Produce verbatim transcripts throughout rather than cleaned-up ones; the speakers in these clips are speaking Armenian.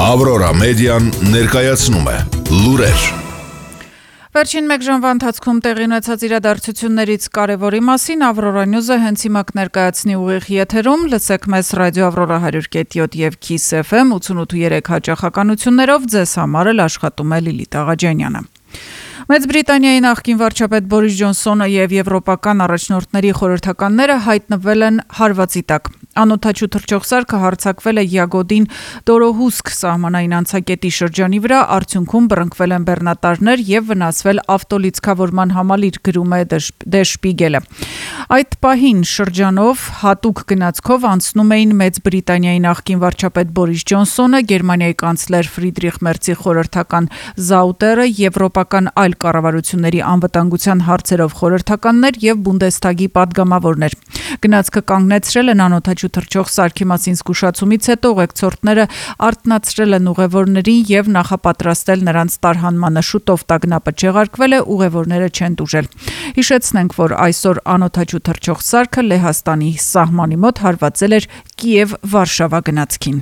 Ավրորա մեդիան ներկայացնում է լուրեր։ Վերջին մեկ ժամվա ընթացքում տեղի ունեցած իրադարձություններից կարևորի մասին Ավրորա Նյուզը հենց հիմա կներկայացնի ուղիղ եթերում։ Լսեք մեզ ռադիո Ավրորա one hundred point seven եւ Kiss F M ութսունութ ու երեք հաճախականություններով, ձեզ համար էլ աշխատում է Լիլիթ Աղաջանյանը։ Մեծ Բրիտանիայի նախկին վարչապետ Բորիս Ջոնսոնը եւ եվրոպական առաջնորդների խորհրդականները հայտնվել են հարվածի տակ։ Անօդաչու թռչող սարքը հարձակվել է Յագոդին Տորոհուսկ սահմանային անցակետի շրջանի վրա, արդյունքում բռնկվել են բեռնատարներ եւ վնասվել ավտոլիցքավորման համալիր, գրում է Der Spiegel-ը։ Այդ պահին շրջանով հատուկ գնացքով անցնում էին Մեծ Բրիտանիայի նախկին վարչապետ Բորիս Ջոնսոնը, Գերմանիայի կանցլեր Ֆրիդրիխ Մերցի խորհրդական Զաուտերը, եվրոպական այլ կառավարությունների անվտանգության հարցերով խորհրդականներ եւ Բունդեսթագի падգամավորներ։ Գնացքը կանգնեցրել են անօդաչու թռչող սարքի մասին զգուշացումից հետո ուղեկցորդները արթնացրել են ուղևորներին եւ նախապատրաստել նրանց տարհանմանը։ Շուտով տագնապը չեղարկվել է, ուղևորները չեն տուժել։ Հիշեցնենք, որ այսօր անօդաչու թռչող սարքը Լեհաստանի սահմանի մոտ հարվածել էր Կիև-Վարշավա գնացքին։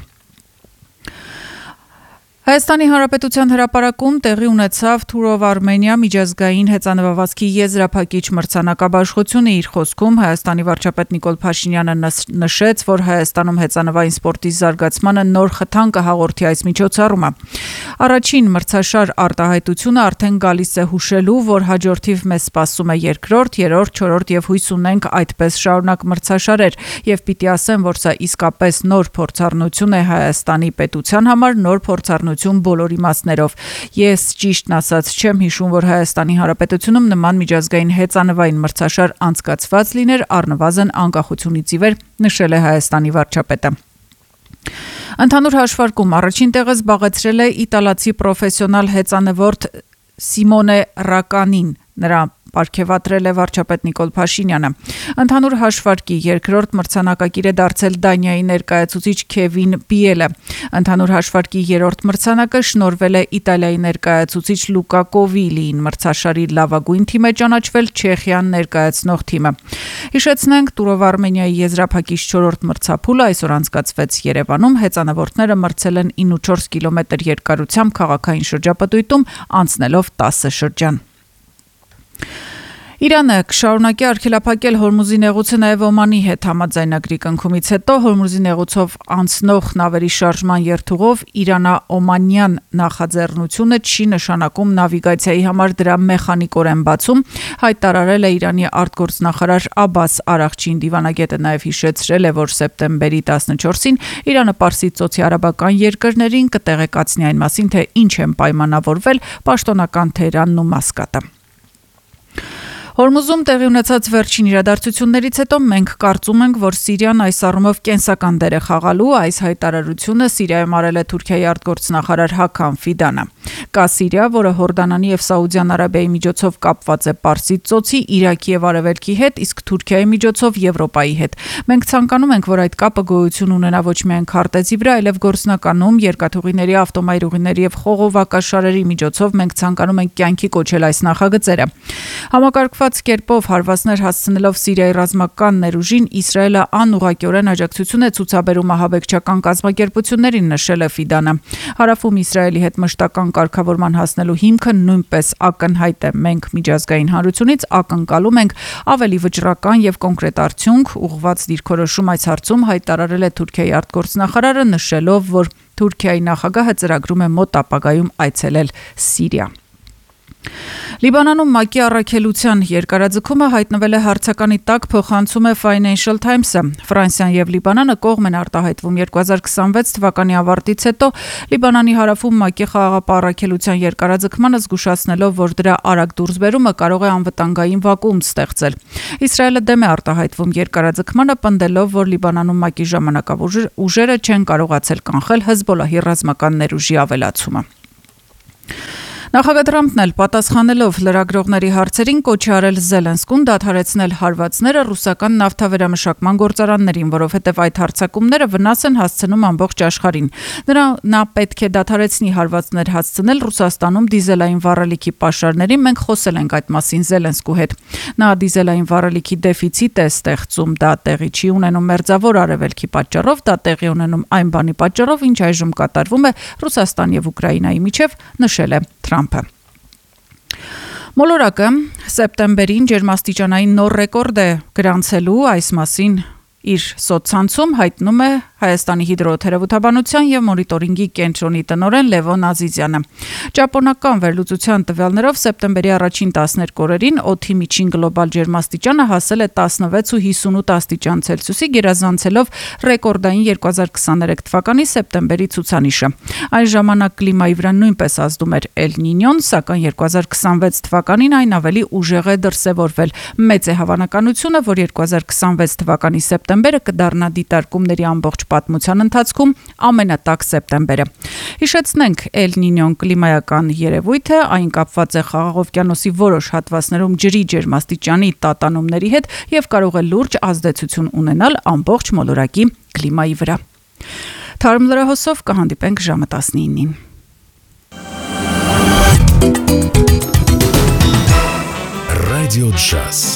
Հայաստանի Հանրապետության հրապարակում տեղի ունեցավ Tour of Armenia միջազգային հեծանվվածքի եզրափակիչ մրցանակաբաշխությունը։ Իր խոսքում Հայաստանի վարչապետ Նիկոլ Փաշինյանը նշեց, որ Հայաստանում հեծանվային սպորտի զարգացմանը նոր խթան կհաղորդի այս միջոցառումը։ Առաջին մրցաշար արտահայտությունը արդեն գալիս է հուշելու, որ հաջորդիվ մեզ սպասում է երկրորդ, երրորդ, չորրորդ եւ հույս ունենք այդպես շարունակ մրցաշարեր, եւ պիտի ասեմ, որ սա իսկապես նոր փորձառնություն է Հայաստանի պետության համար, նոր փորձառնություն բոլոր իմաստներով։ Ես ճիշտն ասած չեմ հիշում, որ Հայաստանի Հանրապետությունում նման միջազգային հեծանվային մրցաշար անցկացված լիներ առնվազն անկախությունից ի վեր, նշել է Հայաստանի վարչապետը։ Ընդհանուր հաշվարկում առաջին տեղը զբաղեցրել է իտալացի պրոֆեսիոնալ հեծանվորդ Սիմոնե Ռականին, նրա պարգևատրել է վարչապետ Նիկոլ Փաշինյանը։ Ընդհանուր հաշվարկի երկրորդ մրցանակակիր է դարձել Դանիայի ներկայացուցիչ Քևին Բիելը։ Ընդհանուր հաշվարկի երրորդ մրցանակը շնորհվել է Իտալիայի ներկայացուցիչ Լուկա Կովիլիին, մրցաշարի լավագույն թիմ է ճանաչվել Չեխիան ներկայացնող թիմը։ Հիշեցնենք, Tour of Armenia-ի եզրափակիչ չորրորդ մրցափուլը այսօր անցկացվեց Երևանում, հեծանվորդները մրցել են ինը ու չորս կիլոմետր երկարությամբ քաղաքային շրջապտույտում, անցնելով տասը շրջան։ Իրանը կշարունակի արգելափակել Հորմուզի նեղուցը նաև Օմանի հետ համաձայնագրի կնքումից հետո Հորմուզի նեղուցով անցնող նավերի շարժման երթուղով Իրանա-Օմանյան նախաձեռնությունը չի նշանակում նավիգացիայի համար դրա մեխանիկորեն բացում, հայտարարել է Իրանի արտգործնախարար Աբբաս Արաղչին։ Դիվանագետը նաև հիշեցրել է, որ սեպտեմբերի տասնչորսին Իրանը Պարսից ծոցի արաբական երկրներին կտեղեկացնի այն մասին, թե ինչ են պայմանավորվել պաշտոնական Թեհրանն ու Մասկատը։ Հորմուզում տեղի ունեցած վերջին իրադարձություններից հետո մենք կարծում ենք, որ Սիրիան այս առումով կենսական դեր է խաղալու, այս հայտարարությունը Սիրիայում արել է Թուրքիայի արտգործնախարար Հական Ֆիդանը։ Կա Սիրիա, որը Հորդանանի եւ Սաուդյան Արաբիայի միջոցով կապված է Պարսից ծոցի, Իրաքի եւ Արևելքի հետ, իսկ Թուրքիայի միջոցով Եվրոպայի հետ։ Մենք ցանկանում ենք, որ այդ կապը գոյություն ունենա ոչ միայն քարտեզի վրա, այլև գործնականում, երկաթուղիների, ավտոմայրուղիների եւ խողովակաշարերի միջոցով մենք ցանկանում ենք կյանքի կոչել այս նախագծերը։ Համակարգված կերպով հարվածներ հասցնելով Սիրիայի ռազմական ներուժին Իսրայելը անուղղակիորեն աջակցություն է ցուցաբերում ահաբեկչական կազմակերպություններին, նշել է Ֆիդանը։ Հարավում Իսրայելի հետ մշտական կարգավորման հասնելու հիմքը նույնպես ակնհայտ է։ Մենք միջազգային հանրությունից ակնկալում ենք ավելի վճռական եւ կոնկրետ արդյունք ուղղված դիրքորոշում այս հարցում, հայտարարել է Թուրքիայի արտգործնախարարը, նշելով, որ Թուրքիայի նախագահը ծրագրում է մոտ ապագայում այցելել Սիրիա։ Լիբանանում ՄԱԿ-ի առաքելության երկարաձգումը հայտնվել է հարցականի տակ, փոխանցում է Financial Times-ը։ Ֆրանսիան եւ Լիբանանը կողմ են արտահայտվում երկու հազար քսանվեց թվականի ավարտից հետո Լիբանանի հարավում ՄԱԿ-ի խաղաղապահ առաքելության երկարաձգմանը, զգուշացնելով, որ դրա արագ դուրսբերումը կարող է անվտանգային վակուում ստեղծել։ Իսրայելը դեմ է արտահայտվում երկարաձգմանը, պնդելով, որ Լիբանանում ՄԱԿ-ի ժամանակավոր ուժերը չեն կարողացել կանխել Հեզբոլլահի ռազմական ներուժի ավելացումը։ Նախագահ Թրամփն էլ պատասխանելով լրագրողների հարցերին կոչ է արել Զելենսկուն դադարեցնել հարվածները ռուսական նավթավերամշակման գործարաններին, որովհետև այդ հարձակումները վնաս են հասցնում ամբողջ աշխարհին։ Նրա նա պետք է դադարեցնի հարվածներ հասցնել Ռուսաստանում դիզելային վառելիքի պաշարներին, մենք խոսել ենք այդ մասին Զելենսկու հետ։ Նա դիզելային վառելիքի դեֆիցիտ է ստեղծում, դա տեղի չի ունենում մերձավոր արևելքի պատճառով, դա տեղի ունենում այն բանի պատճառով, ինչ այժմ կատարվում է Ռուսաստան եւ Ուկրաինայի միջև, նշել է Թրամփը։ Մոլորակը սեպտեմբերին ջերմաստիճանային նոր ռեկորդ է գրանցելու, այս մասին իր սոցցանցում հայտնում է Հայաստանի հիդրոթերապևտաբանության եւ մոնիտորինգի կենտրոնի տնօրեն Լևոն Ազիզյանը։ Ճապոնական վերլուծության տվյալներով սեպտեմբերի առաջին տասներկու օրերին օդի միջին գլոբալ ջերմաստիճանը հասել է տասնվեց ու հիսունութ աստիճան Ցելսիուսի, գերազանցելով ռեկորդային երկու հազար քսաներեք թվականի սեպտեմբերի ցուցանիշը։ Այն ժամանակ կլիմայի վրա նույնպես ազդում էր Էլ Նինյոն, սակայն երկու հազար քսանվեց թվականին այն ավելի ուժեղ է դրսևորվել։ Մեծ է հավանականությունը, որ երկու հազար քսանվեց թվականի սեպտեմբերը կդառնա դիտարկումների ամբողջ պատմության ընթացքում ամենատաք սեպտեմբերը։ Հիշեցնենք, Էլ Նինյոն կլիմայական երևույթ է, այն կապված է Խաղաղ օվկիանոսի որոշ հատվածներում ջրի ջերմաստիճանի տատանումների հետ եւ կարող է լուրջ ազդեցություն ունենալ ամբողջ մոլորակի կլիմայի վրա։ Թարմ լրահոսով կհանդիպենք ժամը տասնինին։ Ռադիո Ջազ